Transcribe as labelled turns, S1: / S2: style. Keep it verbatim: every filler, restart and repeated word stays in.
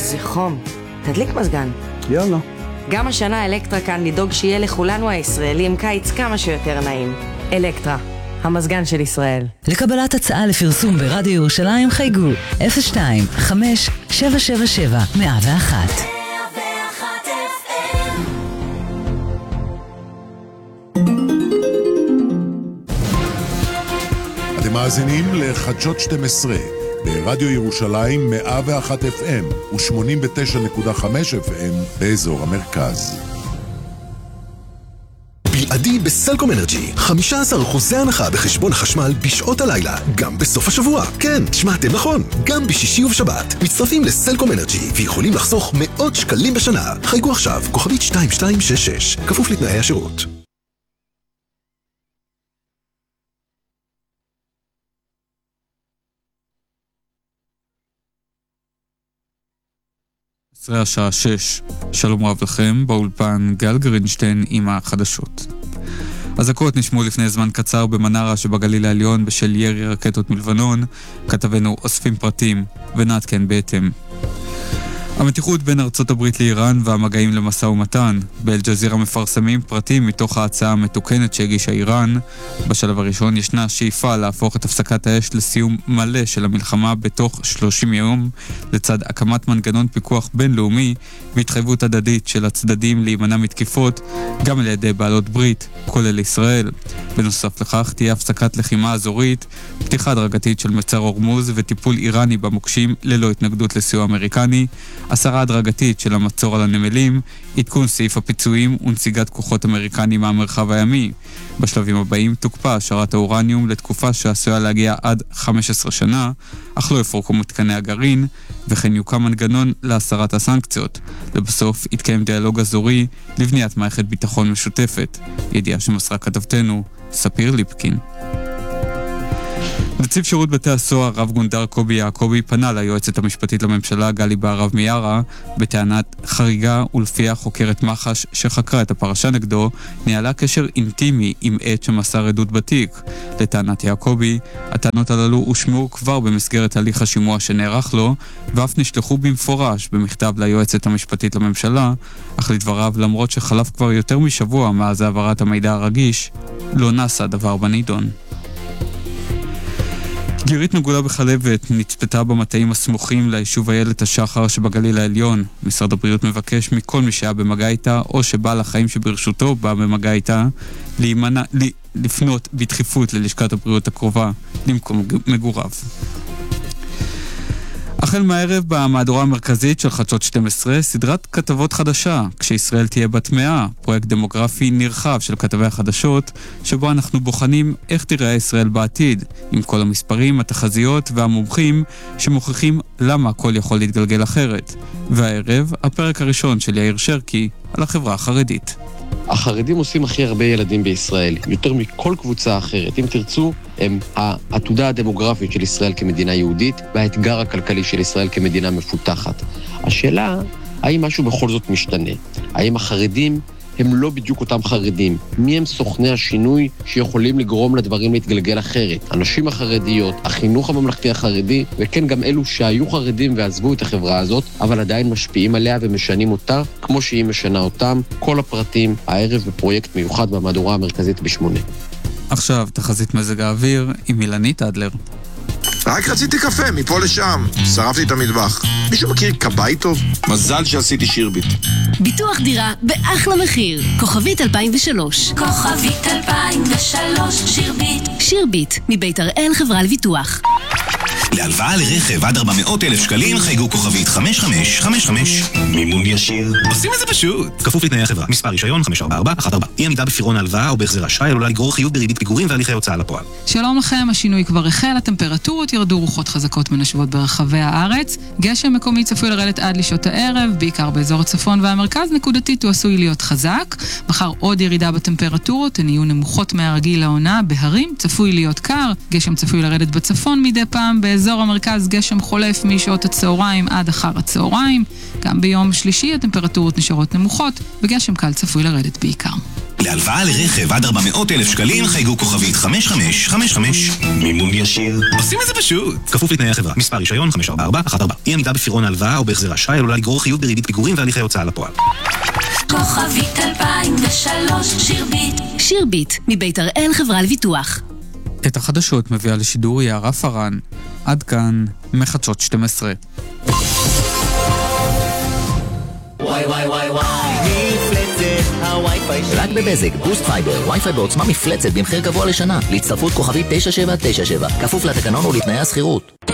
S1: איזה חום. תדליק מזגן.
S2: יאללה.
S1: גם השנה אלקטרה כאן לדאוג שיהיה לכולנו הישראלים קיץ כמה שיותר נעים. אלקטרה, המזגן של ישראל.
S3: לקבלת הצעה לפרסום ברדיו ירושלים חייגו אפס שתיים חמש שבע שבע שבע מאה ואחת.
S4: אתם מאזינים לחדשות שתים עשרה ברדיו ירושלים מאה ואחת אף אם ו-שמונים ותשע נקודה חמש אף אם באזור המרכז.
S5: בלעדי בסלקום אנרג'י, חמישה עשר אחוזי הנחה בחשבון החשמל בשעות הלילה, גם בסוף השבוע. כן, שמעתם נכון, גם בשישי ובשבת. מצטרפים לסלקום אנרג'י ויכולים לחסוך מאות שקלים בשנה. חייגו עכשיו, כוכבית שתיים שתיים שש שש, כפוף לתנאי השירות.
S6: עשרה השעה שש, שלום רב לכם, באולפן גל גרינשטיין עם החדשות. אזעקות נשמעו לפני זמן קצר במנרה שבגליל העליון בשל ירי רקטות מלבנון, כתבנו אוספים פרטים ונעדכן בהתאם. המתיחות בין ארצות הברית לאיראן והמגעים למשא ומתן. באל-ג'זירה מפרסמים פרטים מתוך ההצעה המתוקנת שהגישה איראן. בשלב הראשון ישנה שאיפה להפוך את הפסקת האש לסיום מלא של המלחמה בתוך שלושים יום, לצד הקמת מנגנון פיקוח בינלאומי והתחייבות הדדית של הצדדים להימנע מתקיפות, גם על ידי בעלות ברית, כולל ישראל. בנוסף לכך תהיה הפסקת לחימה אזורית, פתיחה הדרגתית של מצר הורמוז וטיפול איראני במוקשים ללא התנגדות לסיוע אמריקני, הסרה הדרגתית של המצור על הנמלים, עדכון סעיף הפיצויים ונציגת כוחות אמריקנים מהמרחב הימי. בשלבים הבאים תוקפה השארת האורניום לתקופה שעשויה להגיע עד חמש עשרה שנה, אך לא יפרקו מתקני הגרעין, וכן יוקם מנגנון להסרת הסנקציות. לבסוף יתקיים דיאלוג אזורי לבניית מערכת ביטחון משותפת. ידיעה שמסרה כתבתנו ספיר ליפקין. נציב שירות בתי הסוהר רב גונדר קובי יעקובי פנה ליועצת המשפטית לממשלה גלי בהרב מיארה בטענת חריגה, ולפיה חוקרת מח"ש שחקרה את הפרשה נגדו ניהלה קשר אינטימי עם עת שמסר עדות בתיק. לטענת יעקובי, הטענות הללו הושמעו כבר במסגרת הליך השימוע שנערך לו, ואף נשלחו במפורש במכתב ליועצת המשפטית לממשלה, אך לדבריו, למרות שחלף כבר יותר משבוע מאז העברת המידע הרגיש, לא נעשה דבר בנידון. גירית נגולה בחלבת נצפתה במטעים הסמוכים ליישוב איילת השחר שבגליל העליון. משרד הבריאות מבקש מכל מי שהיה במגע איתה או שבעל החיים שברשותו בא במגע איתה להימנע, לפנות בדחיפות ללשכת הבריאות הקרובה למקום מגוריו. החל מהערב במהדורה המרכזית של חדשות שתים עשרה סדרת כתבות חדשה, כשישראל תהיה בת מאה, פרויקט דמוגרפי נרחב של כתבי החדשות, שבו אנחנו בוחנים איך תראה ישראל בעתיד, עם כל המספרים, התחזיות והמומחים שמוכיחים למה הכל יכול להתגלגל אחרת. והערב, הפרק הראשון של יאיר שרקי על החברה החרדית.
S7: החרדים עושים הכי הרבה ילדים בישראל, יותר מכל קבוצה אחרת. אם תרצו, הם העתודה הדמוגרפית של ישראל כמדינה יהודית, והאתגר הכלכלי של ישראל כמדינה מפותחת. השאלה, האם משהו בכל זאת משתנה? האם החרדים הם לא בדיוק אותם חרדים? מי הם סוכני השינוי שיכולים לגרום לדברים להתגלגל אחרת? הנשים החרדיות, החינוך הממלכתי החרדי, וכן גם אלו שהיו חרדים ועזבו את החברה הזאת, אבל עדיין משפיעים עליה ומשנים אותה, כמו שהיא משנה אותם. כל הפרטים הערב בפרויקט מיוחד במהדורה המרכזית בשמונה.
S6: עכשיו תחזית מזג האוויר עם אילנית אדלר.
S8: רק רציתי קפה, מפה לשם. שרפתי את המטבח. מישהו מכיר קבאי טוב? מזל שעשיתי שירביט.
S9: ביטוח דירה באחלה מחיר. כוכבית אלפיים ושלוש.
S10: כוכבית אלפיים ושלוש, שירביט.
S9: שירביט, מבית הראל חברה לביטוח.
S11: להלוואה לרכב עד ארבע מאות אלף שקלים חייגו כוכבית חמש חמש חמש חמש. מימון ישיר. עושים את זה פשוט. כפוף לתנאי החברה. מספר רישיון חמש ארבע ארבע אחת ארבע. אי עמידה בפירעון ההלוואה או בהחזר אשראי עלולה לגרור חיוב בריבית פיגורים והליכי הוצאה לפועל.
S12: שלום לכם, השינוי כבר החל, הטמפרטורות ירדו, רוחות חזקות מנשבות ברחבי הארץ. גשם מקומי צפוי לרדת עד לשעות הערב, בעיקר באזור הצפון והמרכז, נקודתית הוא עשוי להיות חזק. מחר עוד ירידה בטמפרטורות, הן יהיו נמוכות מהרגיל לעונה. בהרים צפוי להיות קר, גשם צפוי לרדת בצפון מדי פעם, באזור המרכז גשם חולף משעות הצהריים עד אחר הצהריים. גם ביום שלישי הטמפרטורות נשארות נמוכות, וגשם קל צפוי לרדת בעיקר.
S11: להלוואה לרכב עד ארבע מאות אלף שקלים חייגו כוכבית חמש חמש חמש חמש. מימון ישיר. עושים את זה פשוט. כפוף לתנאי החברה. מספר רישיון חמש ארבע ארבע אחת ארבע. אי עמידה בפירעון ההלוואה או בהחזר אשראי עלולה לגרור חיוב בריבית פיגורים והליכי הוצאה לפועל.
S10: כוכבית אלפיים ושלוש שירביט.
S9: שירביט, מבית הראל חברה לביטוח.
S6: את החדשות מביאה לשידור יערה פרן. עד כאן מחדשות שתים עשרה.
S2: וואי וואי וואי וואי, מפלצת הווי-פיי שלי. רק בבזק, בוסט פייבר, וי-פיי בעוצמה מפלצת במחיר גבוה לשנה. להצטרפות כוכבית תשע שבע תשע שבע, כפוף לתקנון ולתנאי הסחירות.